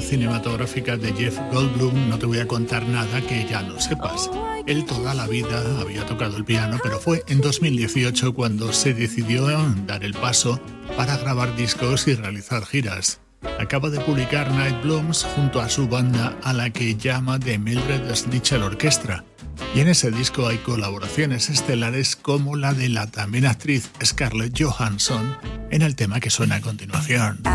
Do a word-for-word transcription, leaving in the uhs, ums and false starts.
cinematográfica de Jeff Goldblum no te voy a contar nada que ya no sepas. Él toda la vida había tocado el piano, pero fue en dos mil dieciocho cuando se decidió dar el paso para grabar discos y realizar giras. Acaba de publicar Night Blooms junto a su banda, a la que llama The Mildred Snitcher Orchestra. Y en ese disco hay colaboraciones estelares como la de la también actriz Scarlett Johansson en el tema que suena a continuación.